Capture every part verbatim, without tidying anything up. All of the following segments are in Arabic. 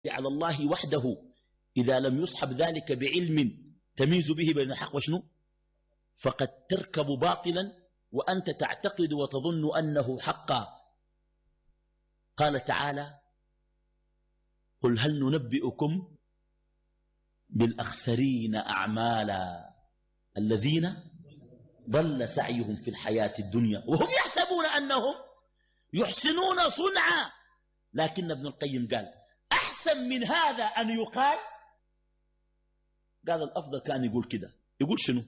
على الله وحده إذا لم يصحب ذلك بعلم تميز به بين الحق وشنو، فقد تركب باطلا وأنت تعتقد وتظن أنه حقا. قال تعالى: قل هل ننبئكم بالأخسرين أعمالا الذين ضل سعيهم في الحياة الدنيا وهم يحسبون أنهم يحسنون صنعا. لكن ابن القيم قال: أحسن من هذا أن يقال، قال الأفضل كان يقول كده. يقول شنو؟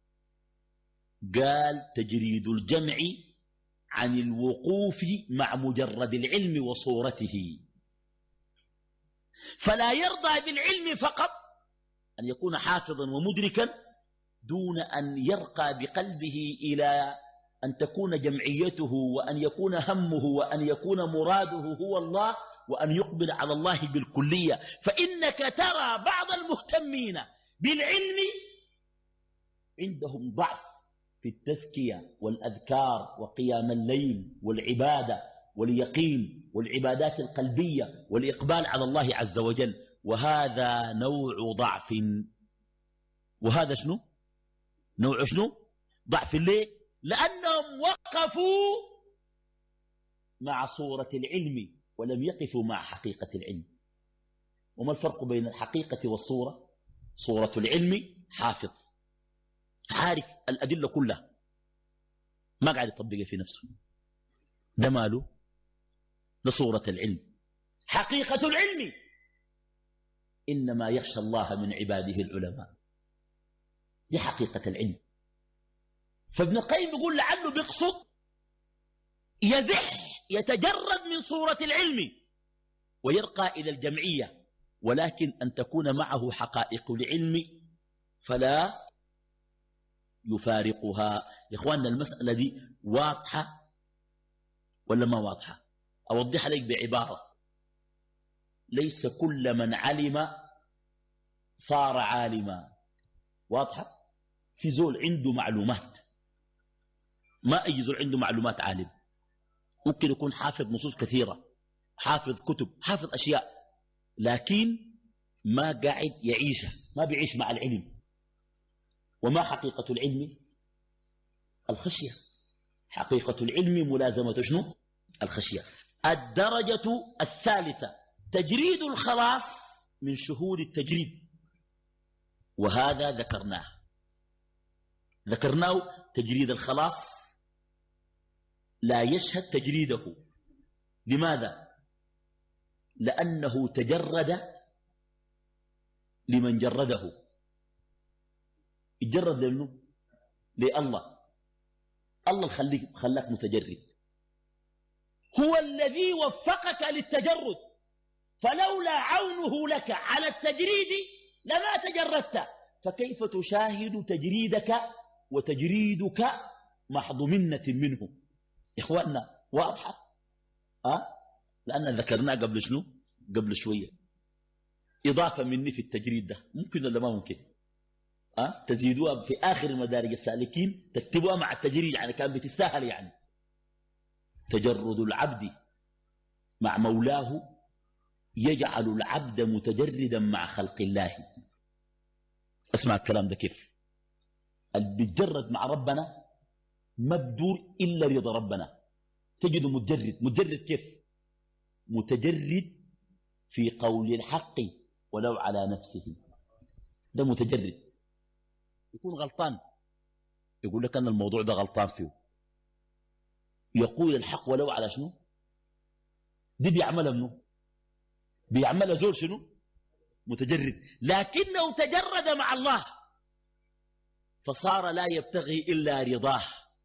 قال: تجريد الجمع عن الوقوف مع مجرد العلم وصورته، فلا يرضى بالعلم فقط أن يكون حافظا ومدركا دون أن يرقى بقلبه إلى أن تكون جمعيته وأن يكون همه وأن يكون مراده هو الله وأن يقبل على الله بالكلية. فإنك ترى بعض المهتمين بالعلم عندهم ضعف في التزكية والأذكار وقيام الليل والعبادة واليقين والعبادات القلبية والإقبال على الله عز وجل، وهذا نوع ضعف. وهذا شنو؟ نوع شنو؟ ضعف. ليه؟ لأنهم وقفوا مع صورة العلم ولم يقفوا مع حقيقة العلم. وما الفرق بين الحقيقة والصورة؟ صورة العلم حافظ عارف الأدلة كلها، ما قاعد يطبقها في نفسه، ده ماله؟ ده صورة العلم. حقيقة العلم إنما يخشى الله من عباده العلماء، دي حقيقة العلم. فابن القيم يقول لعله بيقصد يزح يتجرد من صورة العلم ويرقى إلى الجمعية، ولكن أن تكون معه حقائق العلم فلا يفارقها. يا إخواننا المسألة دي واضحة ولا ما واضحة؟ أوضح لك بعبارة: ليس كل من علم صار عالما. واضحة؟ في زول عنده معلومات، ما أي زول عنده معلومات عالم. ممكن يكون حافظ نصوص كثيرة، حافظ كتب، حافظ أشياء، لكن ما قاعد يعيشها، ما بيعيش مع العلم. وما حقيقة العلم؟ الخشية. حقيقة العلم ملازمة شنو؟ الخشية. الدرجة الثالثة تجريد الخلاص من شهود التجريد، وهذا ذكرناه ذكرناه تجريد الخلاص لا يشهد تجريده. لماذا؟ لأنه تجرد لمن جرده. يتجرد لأنه لله. الله خليك خلاك متجرد، هو الذي وفقك للتجرد، فلولا عونه لك على التجريد لما تجردت. فكيف تشاهد تجريدك وتجريدك محض منة منه؟ إخواننا واضحة؟ أه؟ لأن ذكرناه قبل شنو؟ قبل شوية. إضافة مني في التجريد ده ممكن ولا ما ممكن؟ أه؟ تزيدوها في آخر مدارج السالكين، تكتبوها مع التجريد، يعني كان بتستاهل. يعني تجرد العبد مع مولاه يجعل العبد متجردا مع خلق الله. اسمع الكلام ده كيف. اللي بيتجرد مع ربنا ما بدور إلا رضا ربنا، تجده متجرد. متجرد كيف؟ متجرد في قول الحق ولو على نفسه. ده متجرد. يكون غلطان يقول لك أن الموضوع ده غلطان فيه، يقول الحق ولو على شنو؟ دي بيعملها منه؟ بيعملها زول شنو؟ متجرد. لكنه تجرد مع الله فصار لا يبتغي إلا رضاه،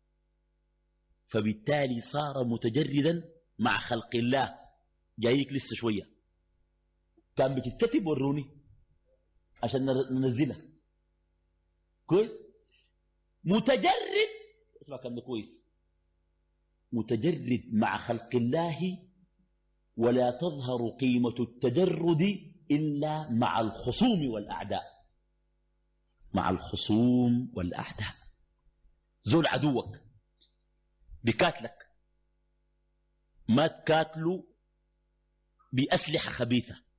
فبالتالي صار متجردا مع خلق الله. جايك لسه شوية كان بتتكتب وروني عشان ننزلها كويس. متجرد، اسمع كلام كويس، متجرد مع خلق الله، ولا تظهر قيمة التجرد إلا مع الخصوم والأعداء. مع الخصوم والأعداء. زول عدوك بكاتلك، ما تكاتله بأسلحة خبيثة،